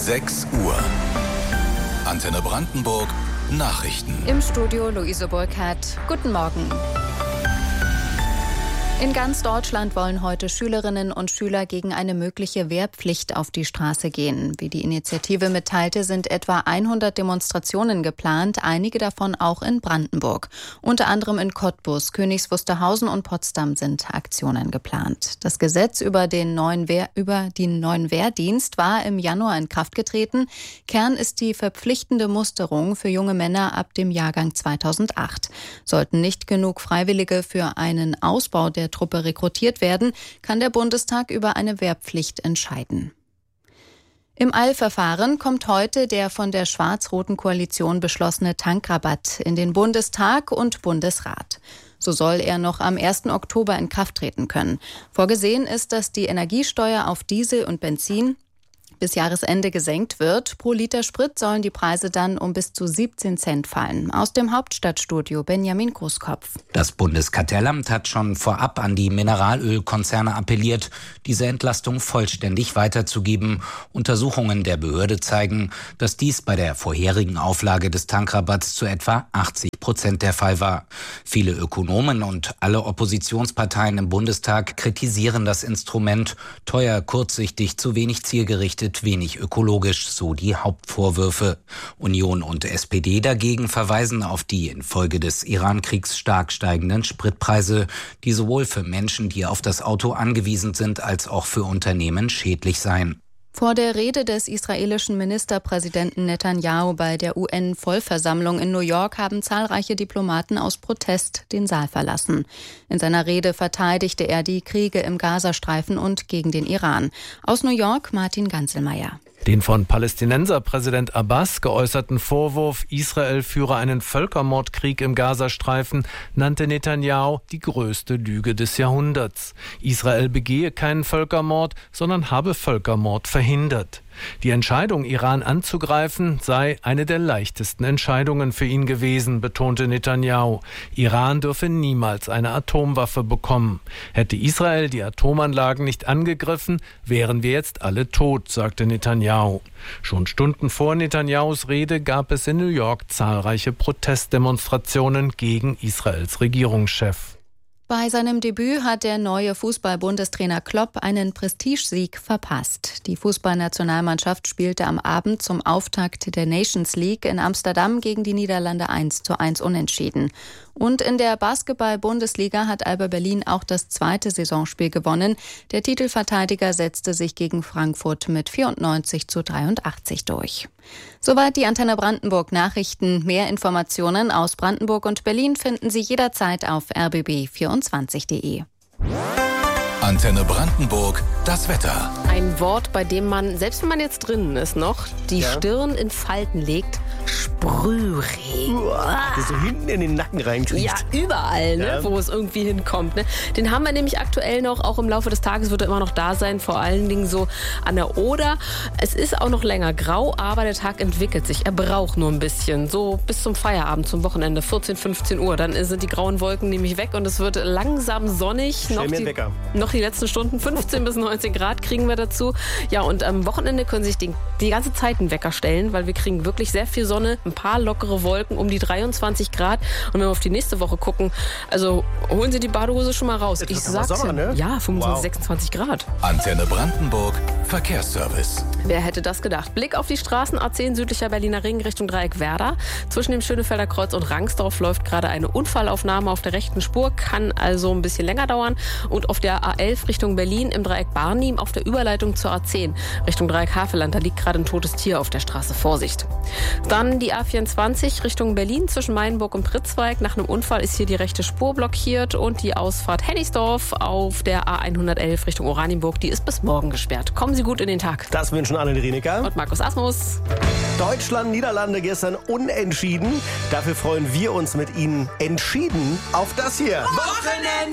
6 Uhr. Antenne Brandenburg, Nachrichten. Im Studio Luise Burkhardt. Guten Morgen. In ganz Deutschland wollen heute Schülerinnen und Schüler gegen eine mögliche Wehrpflicht auf die Straße gehen. Wie die Initiative mitteilte, sind etwa 100 Demonstrationen geplant, einige davon auch in Brandenburg. Unter anderem in Cottbus, Königs Wusterhausen und Potsdam sind Aktionen geplant. Das Gesetz über den neuen Wehrdienst war im Januar in Kraft getreten. Kern ist die verpflichtende Musterung für junge Männer ab dem Jahrgang 2008. Sollten nicht genug Freiwillige für einen Ausbau der Truppe rekrutiert werden, kann der Bundestag über eine Wehrpflicht entscheiden. Im Eilverfahren kommt heute der von der schwarz-roten Koalition beschlossene Tankrabatt in den Bundestag und Bundesrat. So soll er noch am 1. Oktober in Kraft treten können. Vorgesehen ist, dass die Energiesteuer auf Diesel und Benzin bis Jahresende gesenkt wird. Pro Liter Sprit sollen die Preise dann um bis zu 17 Cent fallen. Aus dem Hauptstadtstudio Benjamin Großkopf. Das Bundeskartellamt hat schon vorab an die Mineralölkonzerne appelliert, diese Entlastung vollständig weiterzugeben. Untersuchungen der Behörde zeigen, dass dies bei der vorherigen Auflage des Tankrabatts zu etwa 80% der Fall war. Viele Ökonomen und alle Oppositionsparteien im Bundestag kritisieren das Instrument. Teuer, kurzsichtig, zu wenig zielgerichtet, wenig ökologisch, so die Hauptvorwürfe. Union und SPD dagegen verweisen auf die infolge des Iran-Kriegs stark steigenden Spritpreise, die sowohl für Menschen, die auf das Auto angewiesen sind, als auch für Unternehmen schädlich seien. Vor der Rede des israelischen Ministerpräsidenten Netanyahu bei der UN-Vollversammlung in New York haben zahlreiche Diplomaten aus Protest den Saal verlassen. In seiner Rede verteidigte er die Kriege im Gazastreifen und gegen den Iran. Aus New York Martin Ganselmeier. Den von Palästinenserpräsident Abbas geäußerten Vorwurf, Israel führe einen Völkermordkrieg im Gazastreifen, nannte Netanyahu die größte Lüge des Jahrhunderts. Israel begehe keinen Völkermord, sondern habe Völkermord verhindert. Die Entscheidung, Iran anzugreifen, sei eine der leichtesten Entscheidungen für ihn gewesen, betonte Netanyahu. Iran dürfe niemals eine Atomwaffe bekommen. Hätte Israel die Atomanlagen nicht angegriffen, wären wir jetzt alle tot, sagte Netanyahu. Schon Stunden vor Netanyahus Rede gab es in New York zahlreiche Protestdemonstrationen gegen Israels Regierungschef. Bei seinem Debüt hat der neue Fußball-Bundestrainer Klopp einen Prestigesieg verpasst. Die Fußballnationalmannschaft spielte am Abend zum Auftakt der Nations League in Amsterdam gegen die Niederlande 1:1 unentschieden. Und in der Basketball-Bundesliga hat Alba Berlin auch das zweite Saisonspiel gewonnen. Der Titelverteidiger setzte sich gegen Frankfurt mit 94:83 durch. Soweit die Antenne Brandenburg Nachrichten. Mehr Informationen aus Brandenburg und Berlin finden Sie jederzeit auf rbb24.de. Antenne Brandenburg, das Wetter. Ein Wort, bei dem man, selbst wenn man jetzt drinnen ist noch, die Stirn in Falten legt. Sprühregen. Das so hinten in den Nacken reinkriegt. Ja, überall, ne, wo es irgendwie hinkommt. Ne. Den haben wir nämlich aktuell noch, auch im Laufe des Tages wird er immer noch da sein, vor allen Dingen so an der Oder. Es ist auch noch länger grau, aber der Tag entwickelt sich. Er braucht nur ein bisschen, so bis zum Feierabend, zum Wochenende, 14, 15 Uhr. Dann sind die grauen Wolken nämlich weg und es wird langsam sonnig. Noch die letzten Stunden, 15 bis 19 Grad kriegen wir dazu. Ja, und am Wochenende können sich die ganze Zeit einen Wecker stellen, weil wir kriegen wirklich sehr viel Sonne, ein paar lockere Wolken, um die 23 Grad. Und wenn wir auf die nächste Woche gucken, also holen Sie die Badehose schon mal raus. Ich sag's Sommer, ne? Ja, 25, 26 Grad. Antenne Brandenburg, Verkehrsservice. Wer hätte das gedacht? Blick auf die Straßen A10 südlicher Berliner Ring Richtung Dreieck Werder. Zwischen dem Schönefelder Kreuz und Rangsdorf läuft gerade eine Unfallaufnahme auf der rechten Spur, kann also ein bisschen länger dauern. Und auf der A11 Richtung Berlin im Dreieck Barnim auf der Überleitung zur A10 Richtung Dreieck Havelland, da liegt gerade ein totes Tier auf der Straße. Vorsicht. Dann die A24 Richtung Berlin zwischen Meilenburg und Pritzwalk. Nach einem Unfall ist hier die rechte Spur blockiert und die Ausfahrt Hennigsdorf auf der A111 Richtung Oranienburg, die ist bis morgen gesperrt. Kommen Sie gut in den Tag. Das wünschen Anne Rienecker und Markus Asmus. Deutschland, Niederlande gestern unentschieden. Dafür freuen wir uns mit Ihnen entschieden auf das hier. Wochenende!